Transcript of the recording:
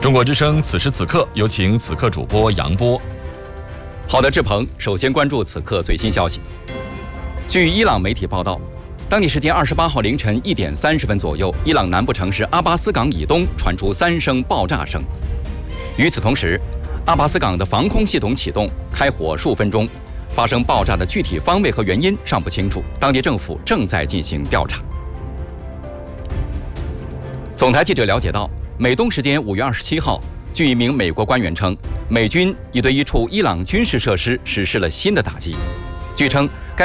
中国之声此时此刻，有请此刻主播杨波。 好的，志鹏，首先关注此刻最新消息。据伊朗媒体报道，当地时间28号凌晨1点30分左右，伊朗南部城市阿巴斯港以东传出3声爆炸声。与此同时，阿巴斯港的防空系统启动，开火数分钟，发生爆炸的具体方位和原因尚不清楚，当地政府正在进行调查。总台记者了解到，美东时间5月27号，据一名美国官员称，美军已对一处伊朗军事设施实施了新的打击。据称，该